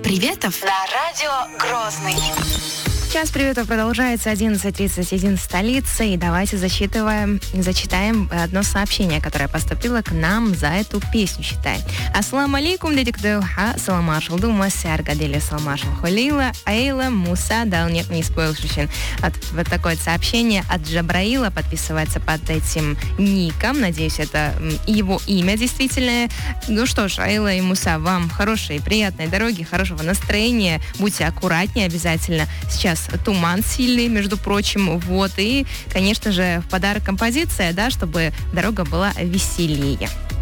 приветов на радио Грозный. Час приветов продолжается 11:31 столица. И давайте зачитаем одно сообщение, которое поступило к нам за эту песню, считай. Ассаламу алейкум, дедик Духа, саламашал дума, сяргадели салмашал холила, Айла Муса, дал нет, не споил шучин. Вот такое сообщение от Джабраила, подписывается под этим ником. Надеюсь, это его имя действительно. Ну что ж, Айла и Муса, вам хорошей, приятной дороги, хорошего настроения. Будьте аккуратнее обязательно. Сейчас туман сильный, между прочим, вот, и, конечно же, в подарок композиция, да, чтобы дорога была веселее.